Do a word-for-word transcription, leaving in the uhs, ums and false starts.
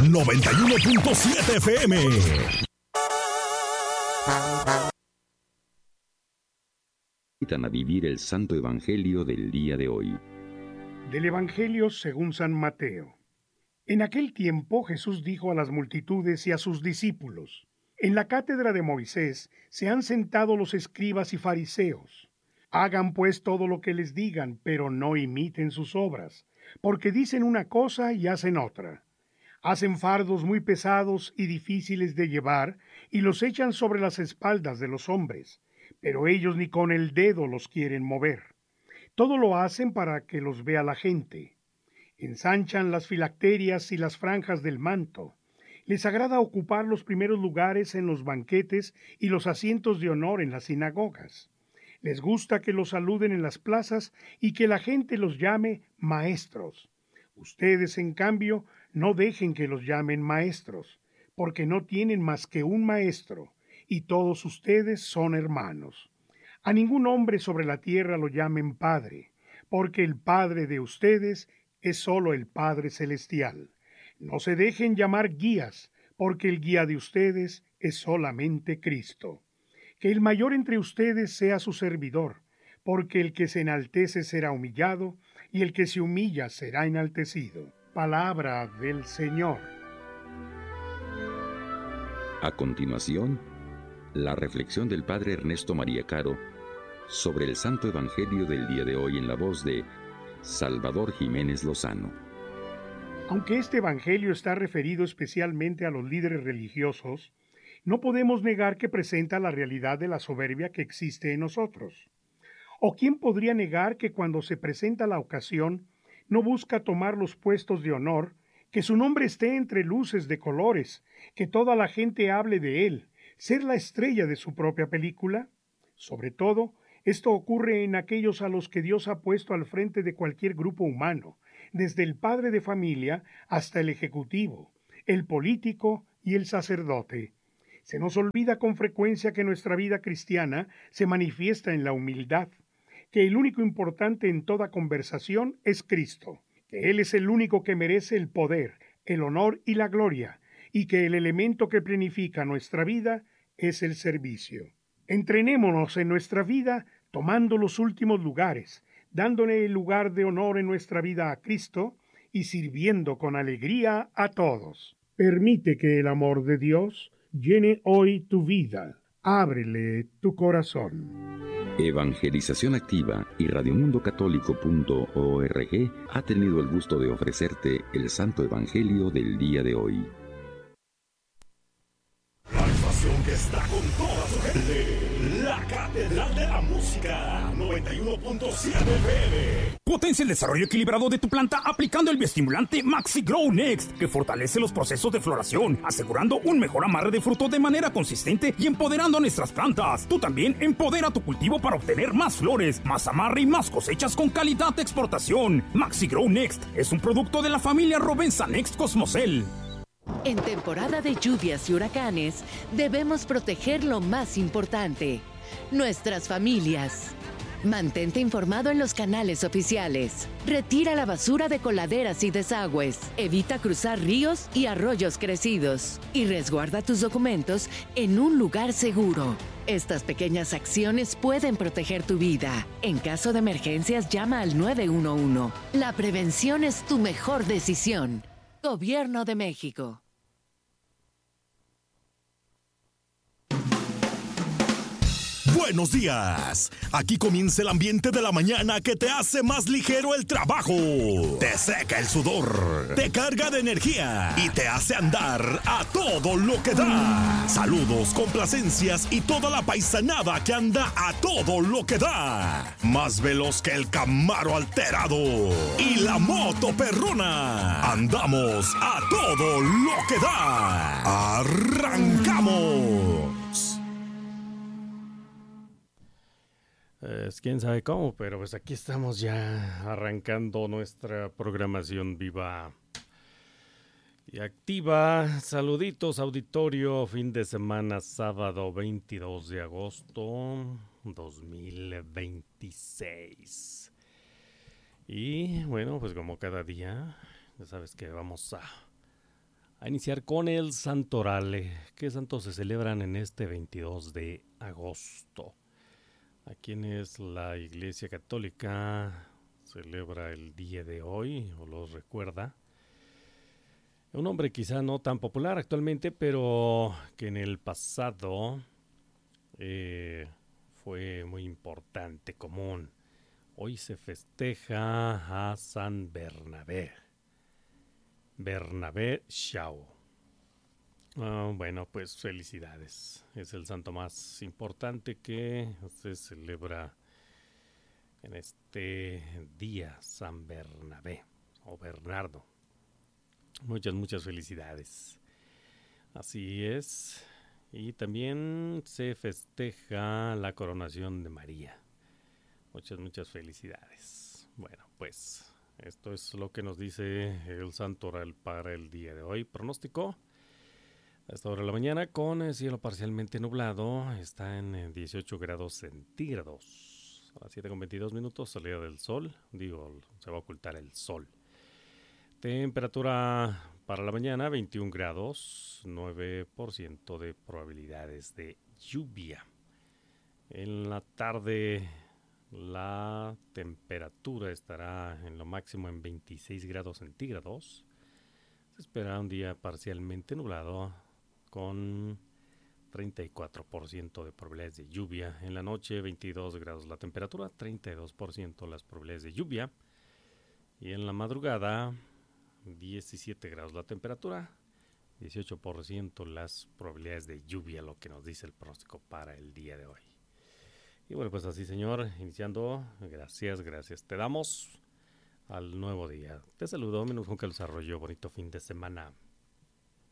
noventa y uno punto siete F M. A vivir el Santo Evangelio del día de hoy. Del Evangelio según San Mateo. En aquel tiempo Jesús dijo a las multitudes y a sus discípulos: En la cátedra de Moisés se han sentado los escribas y fariseos. Hagan pues todo lo que les digan, pero no imiten sus obras, porque dicen una cosa y hacen otra. Hacen fardos muy pesados y difíciles de llevar, y los echan sobre las espaldas de los hombres, pero ellos ni con el dedo los quieren mover. Todo lo hacen para que los vea la gente. Ensanchan las filacterias y las franjas del manto. Les agrada ocupar los primeros lugares en los banquetes y los asientos de honor en las sinagogas. Les gusta que los saluden en las plazas y que la gente los llame maestros. Ustedes, en cambio, no dejen que los llamen maestros, porque no tienen más que un maestro, y todos ustedes son hermanos. A ningún hombre sobre la tierra lo llamen Padre, porque el Padre de ustedes es solo el Padre Celestial. No se dejen llamar guías, porque el guía de ustedes es solamente Cristo. Que el mayor entre ustedes sea su servidor, porque el que se enaltece será humillado, y el que se humilla será enaltecido. Palabra del Señor. A continuación, la reflexión del Padre Ernesto María Caro sobre el Santo Evangelio del día de hoy en la voz de Salvador Jiménez Lozano. Aunque este Evangelio está referido especialmente a los líderes religiosos, no podemos negar que presenta la realidad de la soberbia que existe en nosotros. ¿O quién podría negar que cuando se presenta la ocasión, no busca tomar los puestos de honor, que su nombre esté entre luces de colores, que toda la gente hable de él, ser la estrella de su propia película? Sobre todo, esto ocurre en aquellos a los que Dios ha puesto al frente de cualquier grupo humano, desde el padre de familia hasta el ejecutivo, el político y el sacerdote. Se nos olvida con frecuencia que nuestra vida cristiana se manifiesta en la humildad, que el único importante en toda conversación es Cristo, que Él es el único que merece el poder, el honor y la gloria, y que el elemento que planifica nuestra vida es el servicio. Entrenémonos en nuestra vida tomando los últimos lugares, dándole el lugar de honor en nuestra vida a Cristo y sirviendo con alegría a todos. Permite que el amor de Dios llene hoy tu vida. Ábrele tu corazón. Evangelización Activa y radiomundo católico punto org ha tenido el gusto de ofrecerte el Santo Evangelio del día de hoy. La estación que está con toda su gente, la Catedral de la Música, noventa y uno punto siete F M. Potencia el desarrollo equilibrado de tu planta aplicando el bioestimulante Maxi Grow Next, que fortalece los procesos de floración, asegurando un mejor amarre de fruto de manera consistente y empoderando a nuestras plantas. Tú también empodera tu cultivo para obtener más flores, más amarre y más cosechas con calidad de exportación. Maxi Grow Next es un producto de la familia Rovensa Next Cosmocel. En temporada de lluvias y huracanes, debemos proteger lo más importante, nuestras familias. Mantente informado en los canales oficiales. Retira la basura de coladeras y desagües. Evita cruzar ríos y arroyos crecidos. Y resguarda tus documentos en un lugar seguro. Estas pequeñas acciones pueden proteger tu vida. En caso de emergencias, llama al nueve uno uno. La prevención es tu mejor decisión. Gobierno de México. Buenos días. Aquí comienza el ambiente de la mañana que te hace más ligero el trabajo. Te seca el sudor, te carga de energía y te hace andar a todo lo que da. Saludos, complacencias y toda la paisanada que anda a todo lo que da. Más veloz que el Camaro alterado y la moto perrona. Andamos a todo lo que da. Arrancamos. Pues quién sabe cómo, pero pues aquí estamos ya arrancando nuestra programación viva y activa. Saluditos, auditorio, fin de semana, sábado veintidós de agosto dos mil veintiséis. Y bueno, pues como cada día, ya sabes que vamos a, a iniciar con el Santoral. ¿Qué santos se celebran en este veintidós de agosto? ¿A quienes la Iglesia Católica celebra el día de hoy o los recuerda? Un hombre quizá no tan popular actualmente, pero que en el pasado eh, fue muy importante, común. Hoy se festeja a San Bernabé. Bernabé Shaw. Uh, bueno, pues felicidades. Es el santo más importante que se celebra en este día, San Bernabé o Bernardo. Muchas, muchas felicidades. Así es. Y también se festeja la coronación de María. Muchas, muchas felicidades. Bueno, pues esto es lo que nos dice el Santoral para el día de hoy. Pronóstico. A esta hora de la mañana con el cielo parcialmente nublado. Está en dieciocho grados centígrados. A las siete con veintidós minutos, salida del sol. Digo, se va a ocultar el sol. Temperatura para la mañana, veintiún grados, nueve por ciento de probabilidades de lluvia. En la tarde la temperatura estará en lo máximo en veintiséis grados centígrados. Se espera un día parcialmente nublado con treinta y cuatro por ciento de probabilidades de lluvia. En la noche, veintidós grados la temperatura, treinta y dos por ciento las probabilidades de lluvia. Y en la madrugada, diecisiete grados la temperatura, dieciocho por ciento las probabilidades de lluvia, lo que nos dice el pronóstico para el día de hoy. Y bueno, pues así, señor, iniciando, gracias, gracias. Te damos al nuevo día. Te saludo, menos con que los arroyo, bonito fin de semana.